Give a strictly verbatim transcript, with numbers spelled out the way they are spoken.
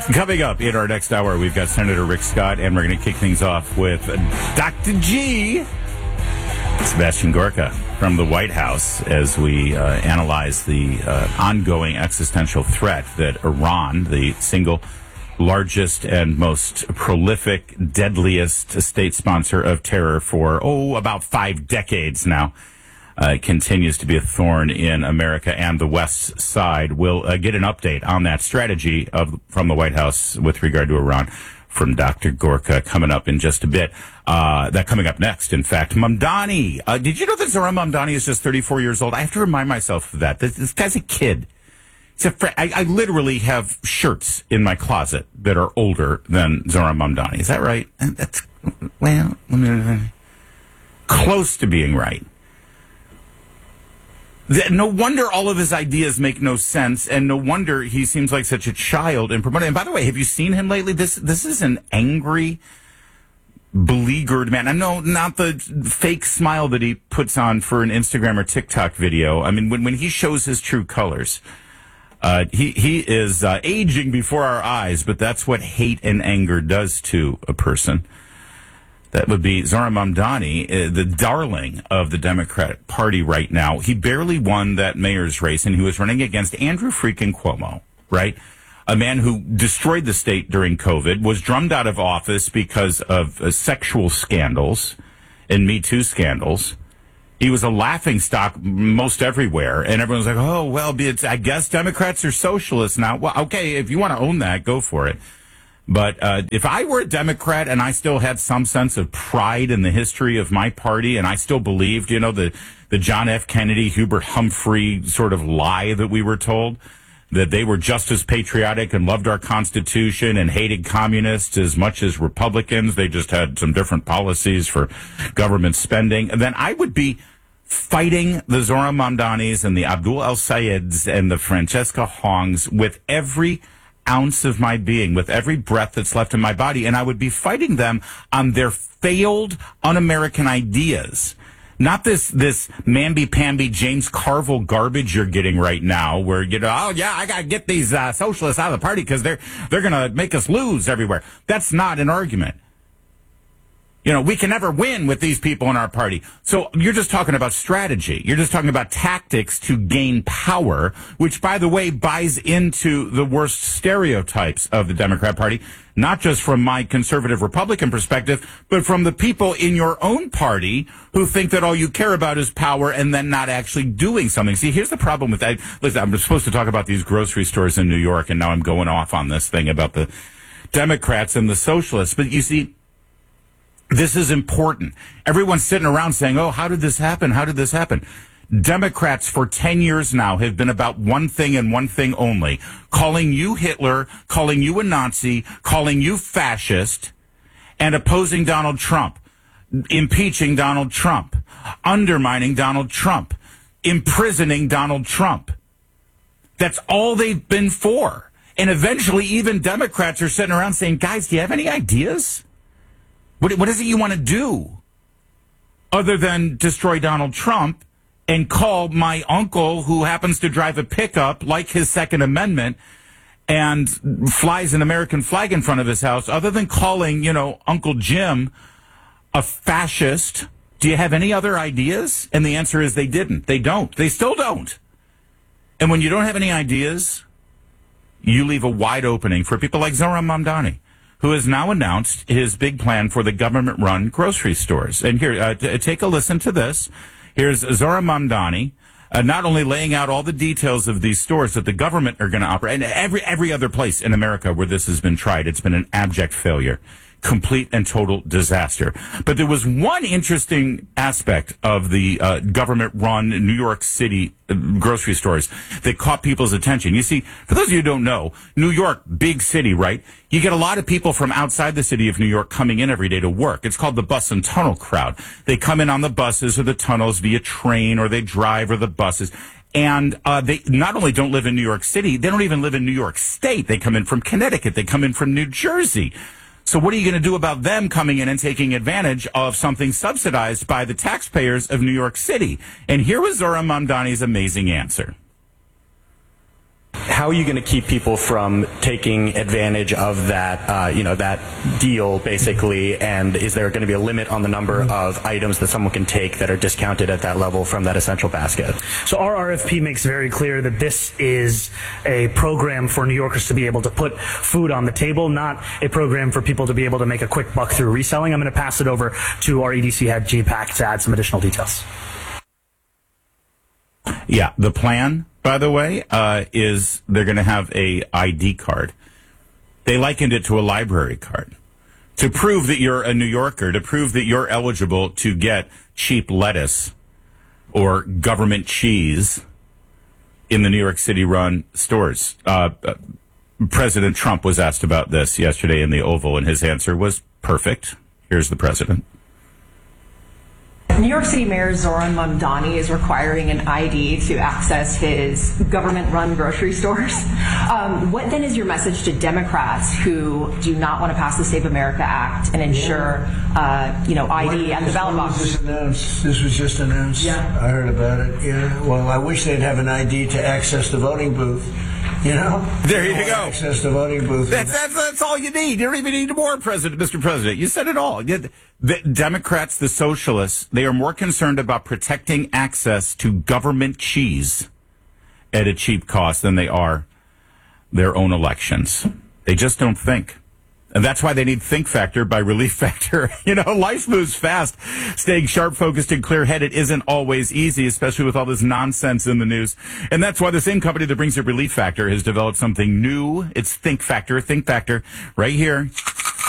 Coming up in our next hour, we've got Senator Rick Scott, and we're going to kick things off with Doctor G, Sebastian Gorka, from the White House, as we uh, analyze the uh, ongoing existential threat that Iran, the single largest and most prolific, deadliest state sponsor of terror for, oh, about five decades now, Uh, continues to be a thorn in America and the West side. We'll uh, get an update on that strategy of from the White House with regard to Iran from Doctor Gorka coming up in just a bit. Uh, that coming up next, in fact. Mamdani. Uh, did you know that Zohran Mamdani is just thirty-four years old? I have to remind myself of that. This, this guy's a kid. He's a fr- I, I literally have shirts in my closet that are older than Zohran Mamdani. Is that right? That's, well, close to being right. No wonder all of his ideas make no sense, and no wonder he seems like such a child in promoting. And by the way, have you seen him lately? This this is an angry, beleaguered man. I know, not the fake smile that he puts on for an Instagram or TikTok video. I mean, when when he shows his true colors, uh, he he is uh, aging before our eyes. But that's what hate and anger does to a person. That would be Zohran Mamdani, uh, the darling of the Democratic Party right now. He barely won that mayor's race, and he was running against Andrew freaking Cuomo, right? A man who destroyed the state during COVID, was drummed out of office because of uh, sexual scandals and Me Too scandals. He was a laughingstock most everywhere, and everyone's like, oh, well, it's, I guess Democrats are socialists now. Well, okay, if you want to own that, go for it. But uh, if I were a Democrat and I still had some sense of pride in the history of my party, and I still believed, you know, the, the John F. Kennedy, Hubert Humphrey sort of lie that we were told, that they were just as patriotic and loved our Constitution and hated communists as much as Republicans, they just had some different policies for government spending, then I would be fighting the Zohran Mamdanis and the Abdul El-Sayeds and the Francesca Hongs with every ounce of my being, with every breath that's left in my body, and I would be fighting them on their failed, un-American ideas. Not this this mamby-pamby James Carville garbage you're getting right now, where, you know, oh, yeah, I got to get these uh, socialists out of the party because they're, they're going to make us lose everywhere. That's not an argument. You know, we can never win with these people in our party. So you're just talking about strategy. You're just talking about tactics to gain power, which, by the way, buys into the worst stereotypes of the Democrat Party, not just from my conservative Republican perspective, but from the people in your own party who think that all you care about is power and then not actually doing something. See, here's the problem with that. Listen, I'm supposed to talk about these grocery stores in New York, and now I'm going off on this thing about the Democrats and the socialists. But you see, this is important. Everyone's sitting around saying, oh, how did this happen? How did this happen? Democrats for ten years now have been about one thing and one thing only. Calling you Hitler, calling you a Nazi, calling you fascist, and opposing Donald Trump. Impeaching Donald Trump. Undermining Donald Trump. Imprisoning Donald Trump. That's all they've been for. And eventually even Democrats are sitting around saying, guys, do you have any ideas? What, what is it you want to do other than destroy Donald Trump and call my uncle, who happens to drive a pickup like his Second Amendment and flies an American flag in front of his house, other than calling, you know, Uncle Jim a fascist? Do you have any other ideas? And the answer is they didn't. They don't. They still don't. And when you don't have any ideas, you leave a wide opening for people like Zohran Mamdani, who has now announced his big plan for the government-run grocery stores. And here, uh, t- take a listen to this. Here's Zohran Mamdani, uh, not only laying out all the details of these stores that the government are going to operate, and every every other place in America where this has been tried, it's been an abject failure. Complete and total disaster. But there was one interesting aspect of the uh, government-run New York City uh, grocery stores that caught people's attention. You see, for those of you who don't know, New York, big city, right? You get a lot of people from outside the city of New York coming in every day to work. It's called the bus and tunnel crowd. They come in on the buses or the tunnels via train, or they drive or the buses. And uh, they not only don't live in New York City, they don't even live in New York State. They come in from Connecticut. They come in from New Jersey. So what are you going to do about them coming in and taking advantage of something subsidized by the taxpayers of New York City? And here was Zohran Mamdani's amazing answer. How are you going to keep people from taking advantage of that, uh, you know, that deal, basically? And is there going to be a limit on the number of items that someone can take that are discounted at that level from that essential basket? So our R F P makes very clear that this is a program for New Yorkers to be able to put food on the table, not a program for people to be able to make a quick buck through reselling. I'm going to pass it over to our E D C head, G PAC, to add some additional details. Yeah, the plan, by the way, uh, is they're going to have a I D card. They likened it to a library card. To prove that you're a New Yorker, to prove that you're eligible to get cheap lettuce or government cheese in the New York City-run stores. Uh, President Trump was asked about this yesterday in the Oval, and his answer was perfect. Here's the president. New York City Mayor Zoran Mamdani is requiring an I D to access his government-run grocery stores. Um, what then is your message to Democrats who do not want to pass the Save America Act and ensure, uh, you know, I D at the ballot box? This was, announced? This was just announced. Yeah, I heard about it. Yeah. Well, I wish they'd have an I D to access the voting booth. You know, there you go. Access the voting booth. That's, that's that's all you need. You don't even need more, President, Mister President. You said it all. The Democrats, the socialists, they are more concerned about protecting access to government cheese at a cheap cost than they are their own elections. They just don't think. And that's why they need Think Factor by Relief Factor. You know, life moves fast. Staying sharp, focused, and clear-headed isn't always easy, especially with all this nonsense in the news. And that's why the same company that brings you Relief Factor has developed something new. It's Think Factor. Think Factor right here.